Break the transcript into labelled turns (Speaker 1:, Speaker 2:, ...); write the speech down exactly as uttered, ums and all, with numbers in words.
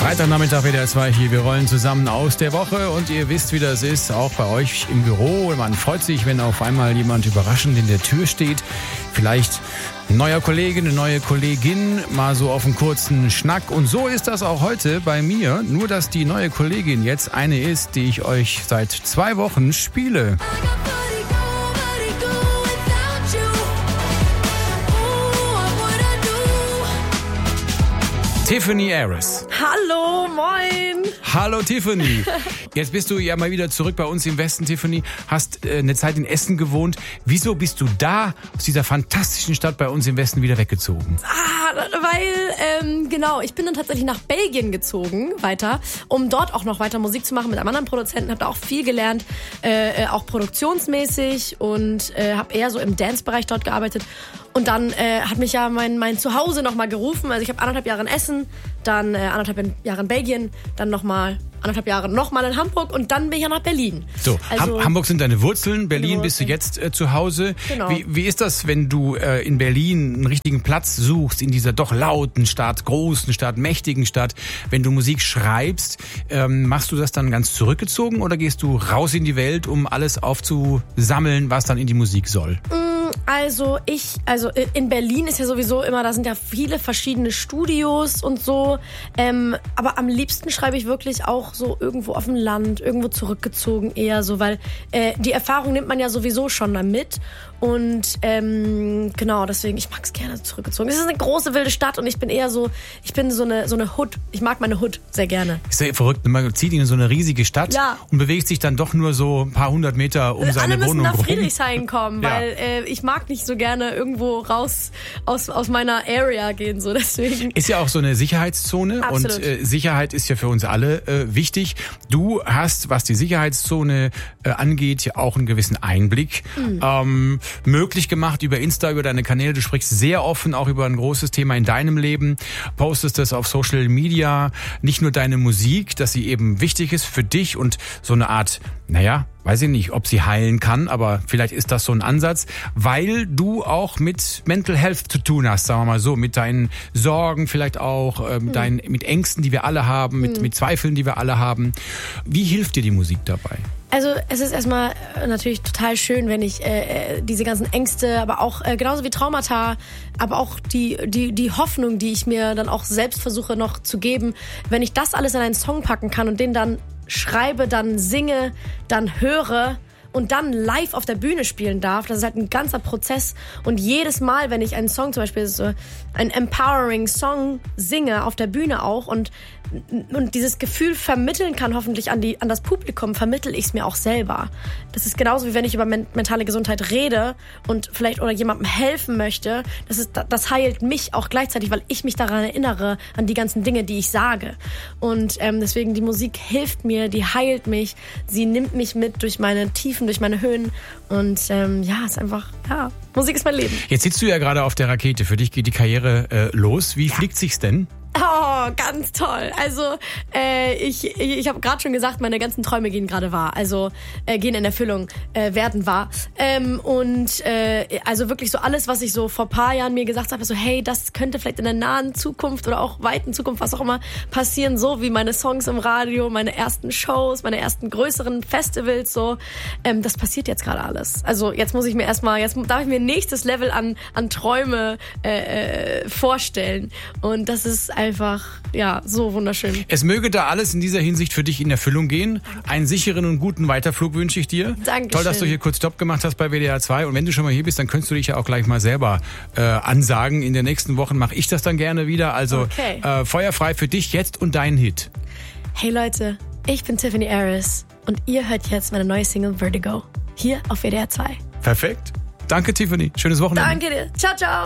Speaker 1: Freitagnachmittag W D R zwei hier. Wir rollen zusammen aus der Woche und ihr wisst, wie das ist, auch bei euch im Büro. Man freut sich, wenn auf einmal jemand überraschend in der Tür steht. Vielleicht ein neuer Kollege, eine neue Kollegin, mal so auf einen kurzen Schnack. Und so ist das auch heute bei mir. Nur, dass die neue Kollegin jetzt eine ist, die ich euch seit zwei Wochen spiele. Tiffany Aris.
Speaker 2: Hallo, moin.
Speaker 1: Hallo Tiffany. Jetzt bist du ja mal wieder zurück bei uns im Westen, Tiffany. Hast äh, eine Zeit in Essen gewohnt. Wieso bist du da aus dieser fantastischen Stadt bei uns im Westen wieder weggezogen?
Speaker 2: Ah, weil, ähm, genau, ich bin dann tatsächlich nach Belgien gezogen, weiter, um dort auch noch weiter Musik zu machen mit einem anderen Produzenten. Hab da auch viel gelernt, äh, auch produktionsmäßig und äh, habe eher so im Dance-Bereich dort gearbeitet. Und dann äh, hat mich ja mein, mein Zuhause nochmal gerufen. Also ich habe anderthalb Jahre in Essen, dann äh, anderthalb Jahre in Belgien, dann nochmal anderthalb Jahre nochmal in Hamburg und dann bin ich ja nach Berlin.
Speaker 1: So,
Speaker 2: also,
Speaker 1: Hamburg sind deine Wurzeln, Berlin
Speaker 2: Wurzeln.
Speaker 1: Bist du jetzt äh, zu Hause.
Speaker 2: Genau.
Speaker 1: Wie, wie ist das, wenn du äh, in Berlin einen richtigen Platz suchst, in dieser doch lauten Stadt, großen Stadt, mächtigen Stadt, wenn du Musik schreibst, ähm, machst du das dann ganz zurückgezogen oder gehst du raus in die Welt, um alles aufzusammeln, was dann in die Musik soll?
Speaker 2: Also ich, also in Berlin ist ja sowieso immer, da sind ja viele verschiedene Studios und so, ähm, aber am liebsten schreibe ich wirklich auch so irgendwo auf dem Land, irgendwo zurückgezogen eher so, weil äh, die Erfahrung nimmt man ja sowieso schon dann mit und ähm, genau, deswegen, ich mag es gerne zurückgezogen. Es ist eine große, wilde Stadt und ich bin eher so, ich bin so eine, so eine Hood, ich mag meine Hood sehr gerne.
Speaker 1: Ist ja verrückt, man zieht in so eine riesige Stadt
Speaker 2: ja.
Speaker 1: und bewegt sich dann doch nur so ein paar hundert Meter um seine
Speaker 2: Alle
Speaker 1: Wohnung
Speaker 2: müssen nach
Speaker 1: rum.
Speaker 2: Friedrichshain kommen,
Speaker 1: Ja.
Speaker 2: weil äh, ich mag nicht so gerne irgendwo raus aus, aus meiner Area gehen, so deswegen.
Speaker 1: Ist ja auch so eine Sicherheitszone.
Speaker 2: Absolut.
Speaker 1: Und äh, Sicherheit ist ja für uns alle äh, wichtig. Du hast, was die Sicherheitszone äh, angeht, ja auch einen gewissen Einblick mhm. ähm, möglich gemacht über Insta, über deine Kanäle. Du sprichst sehr offen auch über ein großes Thema in deinem Leben, postest das auf Social Media, nicht nur deine Musik, dass sie eben wichtig ist für dich und so eine Art, naja, weiß ich nicht, ob sie heilen kann, aber vielleicht ist das so ein Ansatz, weil du auch mit Mental Health zu tun hast, sagen wir mal so, mit deinen Sorgen vielleicht auch, äh, mit, deinen, mit Ängsten, die wir alle haben, mit, mit Zweifeln, die wir alle haben. Wie hilft dir die Musik dabei?
Speaker 2: Also es ist erstmal natürlich total schön, wenn ich äh, diese ganzen Ängste, aber auch äh, genauso wie Traumata, aber auch die, die, die Hoffnung, die ich mir dann auch selbst versuche noch zu geben, wenn ich das alles in einen Song packen kann und den dann schreibe, dann singe, dann höre und dann live auf der Bühne spielen darf, das ist halt ein ganzer Prozess und jedes Mal, wenn ich einen Song, zum Beispiel so einen empowering Song singe, auf der Bühne auch und und dieses Gefühl vermitteln kann hoffentlich an die an das Publikum, vermittle ich es mir auch selber. Das ist genauso wie wenn ich über men- mentale Gesundheit rede und vielleicht oder jemandem helfen möchte. Das ist das heilt mich auch gleichzeitig, weil ich mich daran erinnere an die ganzen Dinge, die ich sage. Und ähm, deswegen die Musik hilft mir, die heilt mich, sie nimmt mich mit durch meine Tiefen, durch meine Höhen und ähm, ja, ist einfach ja, Musik ist mein Leben.
Speaker 1: Jetzt sitzt du ja gerade auf der Rakete. Für dich geht die Karriere äh, los. Wie ja. fliegt sich's denn?
Speaker 2: Oh, ganz toll. Also äh, ich, ich, ich habe gerade schon gesagt, meine ganzen Träume gehen gerade wahr. Also äh, gehen in Erfüllung, äh, werden wahr. Ähm, und äh, also wirklich so alles, was ich so vor ein paar Jahren mir gesagt habe, so hey, das könnte vielleicht in der nahen Zukunft oder auch weiten Zukunft, was auch immer, passieren. So wie meine Songs im Radio, meine ersten Shows, meine ersten größeren Festivals. So, ähm, das passiert jetzt gerade alles. Also jetzt muss ich mir erstmal, jetzt darf ich mir nächstes Level an, an Träume äh, äh, vorstellen. Und das ist einfach, ja, so wunderschön.
Speaker 1: Es möge da alles in dieser Hinsicht für dich in Erfüllung gehen. Danke. Einen sicheren und guten Weiterflug wünsche ich dir.
Speaker 2: Dankeschön.
Speaker 1: Toll, dass du hier kurz Stopp gemacht hast bei W D R zwei. Und wenn du schon mal hier bist, dann könntest du dich ja auch gleich mal selber äh, ansagen. In den nächsten Wochen mache ich das dann gerne wieder. Also
Speaker 2: okay.
Speaker 1: äh, feuerfrei für dich jetzt und deinen Hit.
Speaker 2: Hey Leute, ich bin Tiffany Aris und ihr hört jetzt meine neue Single Vertigo. Hier auf W D R zwei.
Speaker 1: Perfekt. Danke, Tiffany. Schönes Wochenende.
Speaker 2: Danke dir. Ciao, ciao.